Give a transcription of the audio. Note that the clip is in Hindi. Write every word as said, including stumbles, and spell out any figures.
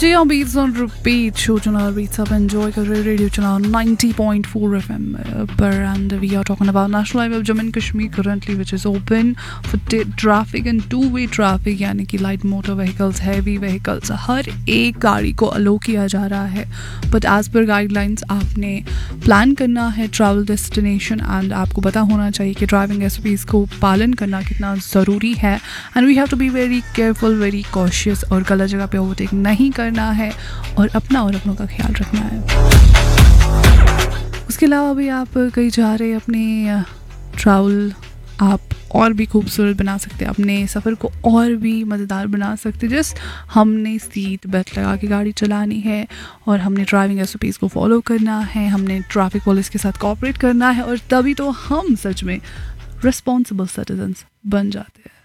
जी हाँ, बीट्स ऑन रिपीट शो चुनाव बीट्स आप एंजॉय कर रहे रेडियो चुनाव ninety point four F M पर and we are talking about national highway of Jammu and Kashmir currently which is open for traffic and two way traffic, यानी कि light motor vehicles, heavy vehicles, हर एक गाड़ी को अलो किया जा रहा है। बट एज पर गाइडलाइंस आपने प्लान करना है ट्रैवल डेस्टिनेशन एंड आपको पता होना चाहिए कि ड्राइविंग एस ओ पीज़ को पालन करना कितना ज़रूरी है and we have to be very careful, very cautious और गलत जगह पे ओवरटेक नहीं करना है और अपना और अपनों का ख्याल रखना है। उसके अलावा भी आप कहीं जा रहे अपने ट्रैवल आप और भी खूबसूरत बना सकते हैं, अपने सफ़र को और भी मज़ेदार बना सकते हैं। जस्ट हमने सीट बेल्ट लगा के गाड़ी चलानी है और हमने ड्राइविंग एस ओ पीज़ को फॉलो करना है, हमने ट्रैफिक पुलिस के साथ कोऑपरेट करना है और तभी तो हम सच में रिस्पॉन्सिबल सिटीजन्स बन जाते हैं।